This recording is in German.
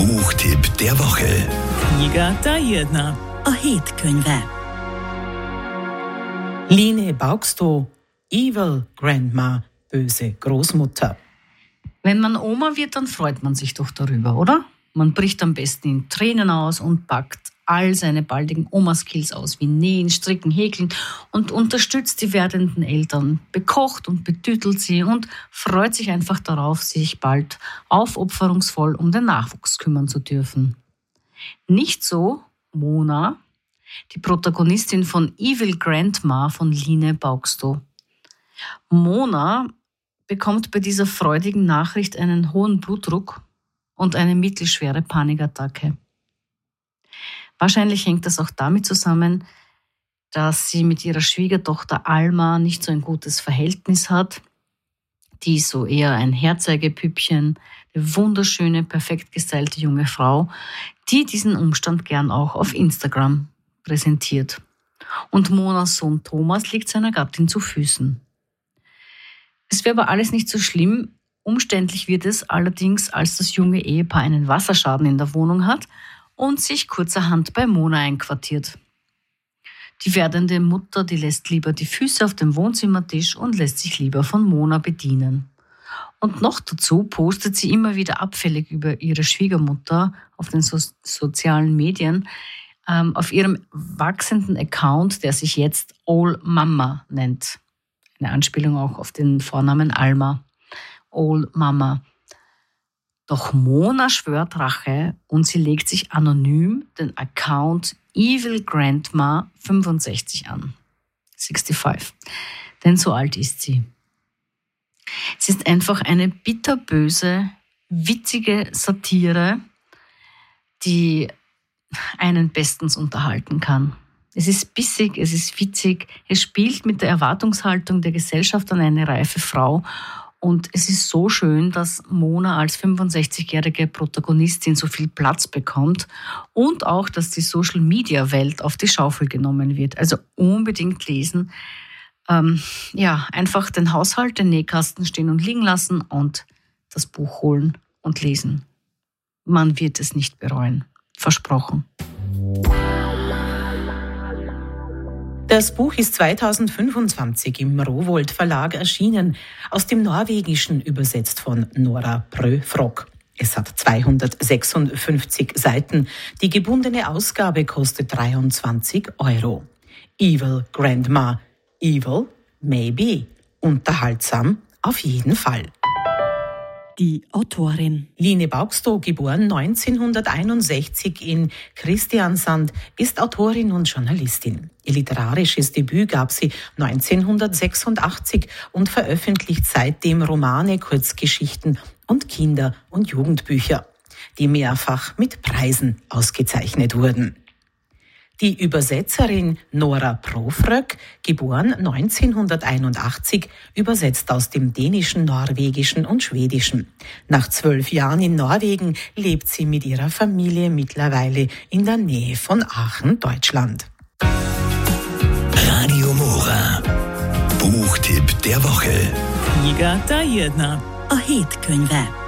Buchtipp der Woche. Kniga ta jedna. A hétkönyve. Line Baugstow, Evil Grandma, böse Großmutter. Wenn man Oma wird, dann freut man sich doch darüber, oder? Man bricht am besten in Tränen aus und packt all seine baldigen Oma-Skills aus, wie Nähen, Stricken, Häkeln und unterstützt die werdenden Eltern, bekocht und betütelt sie und freut sich einfach darauf, sich bald aufopferungsvoll um den Nachwuchs kümmern zu dürfen. Nicht so Mona, die Protagonistin von Evil Grandma von Line Baugstow. Mona bekommt bei dieser freudigen Nachricht einen hohen Blutdruck und eine mittelschwere Panikattacke. Wahrscheinlich hängt das auch damit zusammen, dass sie mit ihrer Schwiegertochter Alma nicht so ein gutes Verhältnis hat. Die ist so eher ein Herzeigepüppchen, eine wunderschöne, perfekt gestylte junge Frau, die diesen Umstand gern auch auf Instagram präsentiert. Und Monas Sohn Thomas liegt seiner Gattin zu Füßen. Es wäre aber alles nicht so schlimm. Umständlich wird es allerdings, als das junge Ehepaar einen Wasserschaden in der Wohnung hat und sich kurzerhand bei Mona einquartiert. Die werdende Mutter, die lässt lieber die Füße auf dem Wohnzimmertisch und lässt sich lieber von Mona bedienen. Und noch dazu postet sie immer wieder abfällig über ihre Schwiegermutter auf den sozialen Medien, auf ihrem wachsenden Account, der sich jetzt All Mama nennt. Eine Anspielung auch auf den Vornamen Alma. All Mama. Doch Mona schwört Rache und sie legt sich anonym den Account Evil Grandma 65 an. 65. Denn so alt ist sie. Sie ist einfach eine bitterböse, witzige Satire, die einen bestens unterhalten kann. Es ist bissig, es ist witzig, es spielt mit der Erwartungshaltung der Gesellschaft an eine reife Frau. Und es ist so schön, dass Mona als 65-jährige Protagonistin so viel Platz bekommt und auch, dass die Social-Media-Welt auf die Schaufel genommen wird. Also unbedingt lesen. Einfach den Haushalt, den Nähkasten stehen und liegen lassen und das Buch holen und lesen. Man wird es nicht bereuen. Versprochen. Das Buch ist 2025 im Rowohlt Verlag erschienen, aus dem Norwegischen übersetzt von Nora Prøfrock. Es hat 256 Seiten. Die gebundene Ausgabe kostet 23 €. Evil Grandma. Evil? Maybe. Unterhaltsam? Auf jeden Fall. Die Autorin. Line Baugstow, geboren 1961 in Kristiansand, ist Autorin und Journalistin. Ihr literarisches Debüt gab sie 1986 und veröffentlicht seitdem Romane, Kurzgeschichten und Kinder- und Jugendbücher, die mehrfach mit Preisen ausgezeichnet wurden. Die Übersetzerin Nora Prøfrock, geboren 1981, übersetzt aus dem Dänischen, Norwegischen und Schwedischen. Nach 12 Jahren in Norwegen lebt sie mit ihrer Familie mittlerweile in der Nähe von Aachen, Deutschland. Radio Mora. Buchtipp der Woche. Kniga ta jedna. A hétkönyve.